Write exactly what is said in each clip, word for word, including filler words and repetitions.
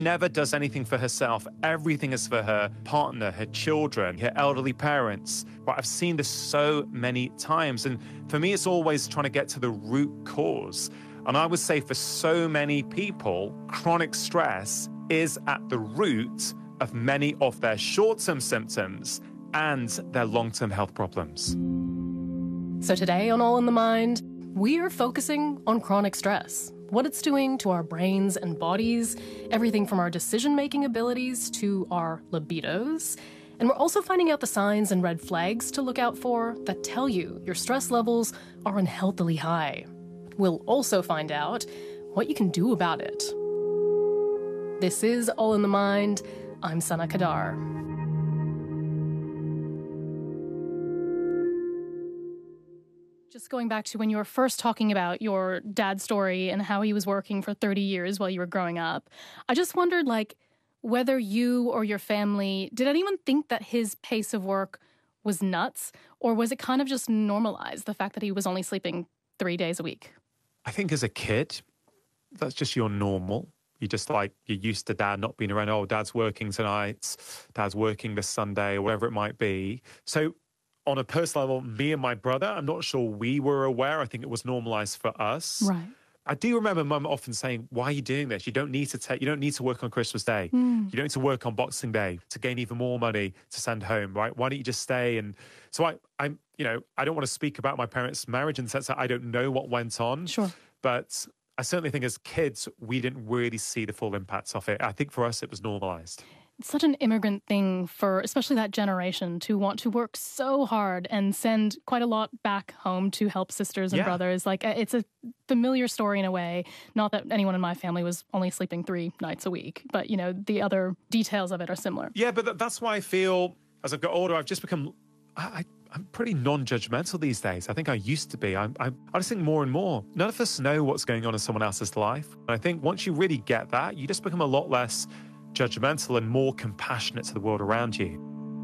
never does anything for herself. Everything is for her partner, her children, her elderly parents. But I've seen this so many times. And for me, it's always trying to get to the root cause. And I would say for so many people, chronic stress is at the root of many of their short-term symptoms and their long-term health problems. So today on All in the Mind, we are focusing on chronic stress, what it's doing to our brains and bodies, everything from our decision-making abilities to our libidos. And we're also finding out the signs and red flags to look out for that tell you your stress levels are unhealthily high. We'll also find out what you can do about it. This is All in the Mind. I'm Sana Kadar. Just going back to when you were first talking about your dad's story and how he was working for thirty years while you were growing up, I just wondered, like, whether you or your family, did anyone think that his pace of work was nuts? Or was it kind of just normalized, the fact that he was only sleeping three days a week? I think as a kid, that's just your normal. You just like, you're used to dad not being around. Oh, dad's working tonight, dad's working this Sunday, or whatever it might be. So on a personal level, me and my brother, I'm not sure we were aware. I think it was normalized for us. Right. I do remember mum often saying, why are you doing this? You don't need to take, you don't need to work on Christmas Day. Mm. You don't need to work on Boxing Day to gain even more money to send home, right? Why don't you just stay? And so I, I'm, you know, I don't want to speak about my parents' marriage in the sense that I don't know what went on. Sure. But I certainly think as kids, we didn't really see the full impacts of it. I think for us, it was normalized. It's such an immigrant thing for especially that generation to want to work so hard and send quite a lot back home to help sisters and yeah. brothers. Like, it's a familiar story in a way. Not that anyone in my family was only sleeping three nights a week, but, you know, the other details of it are similar. Yeah, but that's why I feel as I've got older, I've just become, I, I'm pretty non-judgmental these days. I think I used to be. I'm, I, I just think more and more, none of us know what's going on in someone else's life. And I think once you really get that, you just become a lot less judgmental and more compassionate to the world around you.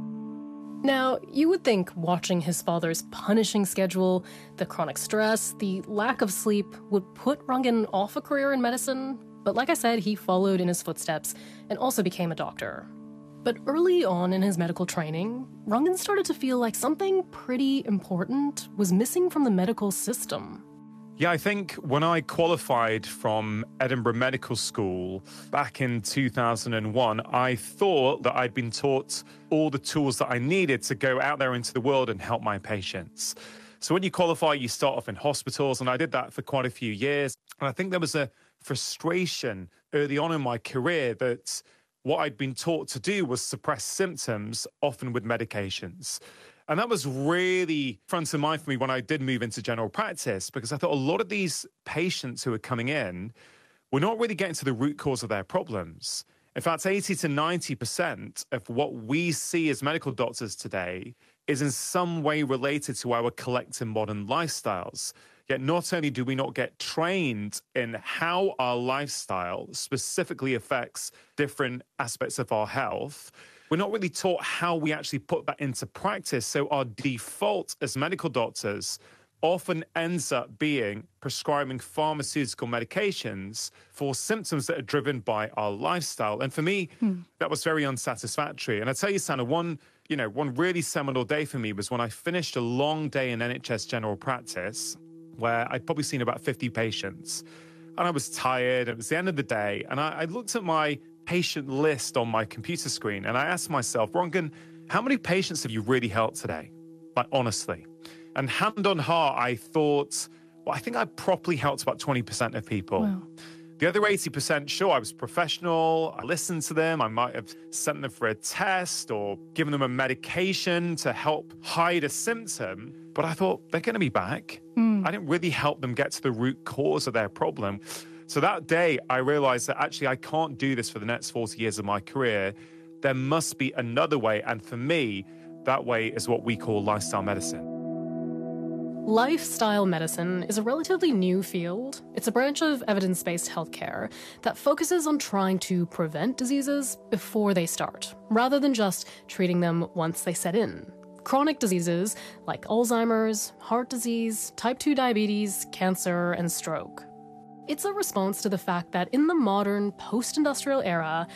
Now, you would think watching his father's punishing schedule, the chronic stress, the lack of sleep would put Rangan off a career in medicine. But like I said, he followed in his footsteps and also became a doctor. But early on in his medical training, Rangan started to feel like something pretty important was missing from the medical system. Yeah, I think when I qualified from Edinburgh Medical School back in two thousand one, I thought that I'd been taught all the tools that I needed to go out there into the world and help my patients. So when you qualify, you start off in hospitals, and I did that for quite a few years. And I think there was a frustration early on in my career that what I'd been taught to do was suppress symptoms, often with medications. And that was really front of mind for me when I did move into general practice, because I thought a lot of these patients who were coming in were not really getting to the root cause of their problems. In fact, eighty to ninety percent of what we see as medical doctors today is in some way related to our collective modern lifestyles. Yet not only do we not get trained in how our lifestyle specifically affects different aspects of our health, we're not really taught how we actually put that into practice. So our default as medical doctors often ends up being prescribing pharmaceutical medications for symptoms that are driven by our lifestyle. And for me, hmm. that was very unsatisfactory. And I tell you, Sana, one, you know, one really seminal day for me was when I finished a long day in N H S general practice, where I'd probably seen about fifty patients. And I was tired. It was the end of the day. And I, I looked at my patient list on my computer screen, and I asked myself, Rangan, how many patients have you really helped today? Like, honestly. And hand on heart, I thought, well, I think I properly helped about twenty percent of people. Wow. The other eighty percent, sure, I was professional. I listened to them. I might have sent them for a test or given them a medication to help hide a symptom. But I thought, they're going to be back. Mm. I didn't really help them get to the root cause of their problem. So that day, I realized that actually I can't do this for the next forty years of my career. There must be another way. And for me, that way is what we call lifestyle medicine. Lifestyle medicine is a relatively new field. It's a branch of evidence-based healthcare that focuses on trying to prevent diseases before they start, rather than just treating them once they set in. Chronic diseases like Alzheimer's, heart disease, type two diabetes, cancer, and stroke. It's a response to the fact that in the modern post-industrial era,